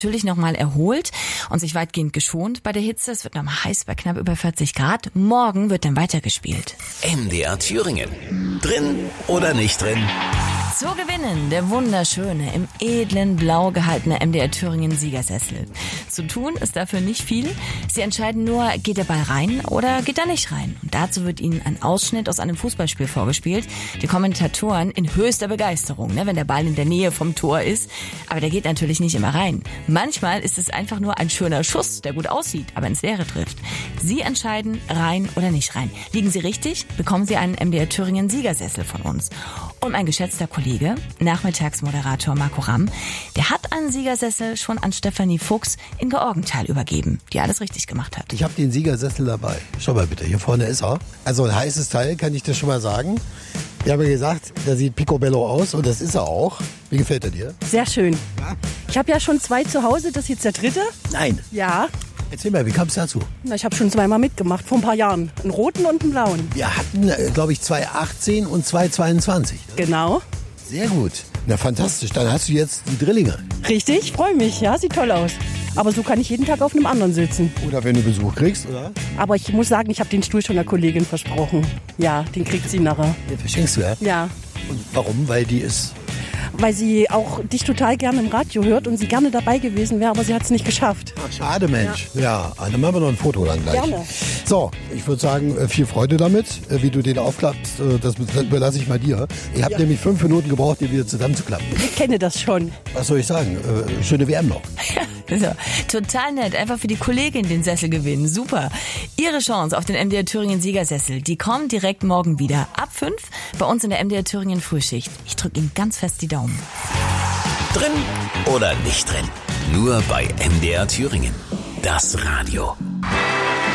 natürlich nochmal erholt und sich weitgehend geschont bei der Hitze. Es wird nochmal heiß bei knapp über 40 Grad. Morgen wird dann weitergespielt. MDR Thüringen. Drin oder nicht drin? Zu gewinnen der wunderschöne, im edlen Blau gehaltene MDR Thüringen Siegersessel. Zu tun ist dafür nicht viel. Sie entscheiden nur, geht der Ball rein oder geht er nicht rein. Und dazu wird Ihnen ein Ausschnitt aus einem Fußballspiel vorgespielt. Die Kommentatoren in höchster Begeisterung, wenn der Ball in der Nähe vom Tor ist. Aber der geht natürlich nicht immer rein. Manchmal ist es einfach nur ein schöner Schuss, der gut aussieht, aber ins Leere trifft. Sie entscheiden, rein oder nicht rein. Liegen Sie richtig, bekommen Sie einen MDR Thüringen Siegersessel von uns. Und mein geschätzter Kollege, Nachmittagsmoderator Marco Ramm, der hat einen Siegersessel schon an Stefanie Fuchs in Georgenthal übergeben, die alles richtig gemacht hat. Ich habe den Siegersessel dabei. Schau mal bitte, hier vorne ist er. Also ein heißes Teil, kann ich dir schon mal sagen. Wir haben ja gesagt, der sieht picobello aus und das ist er auch. Wie gefällt er dir? Sehr schön. Ich habe ja schon 2 zu Hause, das ist jetzt der 3. Nein. Ja. Erzähl mal, wie kam es dazu? Na, ich habe schon 2-mal mitgemacht, vor ein paar Jahren. Einen roten und einen blauen. Wir hatten, glaube ich, 2018 und 2022. Genau. Sehr gut. Na, fantastisch. Dann hast du jetzt die Drillinge. Richtig, freue mich. Ja, sieht toll aus. Aber so kann ich jeden Tag auf einem anderen sitzen. Oder wenn du Besuch kriegst, oder? Aber ich muss sagen, ich habe den Stuhl schon der Kollegin versprochen. Ja, den kriegt sie nachher. Den verschenkst du, ja? Ja. Und warum? Weil die ist... Weil sie auch dich total gerne im Radio hört und sie gerne dabei gewesen wäre, aber sie hat es nicht geschafft. Ach, schade, Mensch. Ja, dann machen wir noch ein Foto dann gleich. Gerne. So, ich würde sagen, viel Freude damit. Wie du den aufklappst, das überlasse ich mal dir. Ihr habt nämlich 5 Minuten gebraucht, den wieder zusammenzuklappen. Ich kenne das schon. Was soll ich sagen? Schöne WM noch. So, total nett. Einfach für die Kollegin den Sessel gewinnen. Super. Ihre Chance auf den MDR Thüringen Siegersessel, die kommt direkt morgen wieder. Ab 5 bei uns in der MDR Thüringen Frühschicht. Ich drücke Ihnen ganz fest die Daumen. Drin oder nicht drin? Nur bei MDR Thüringen. Das Radio.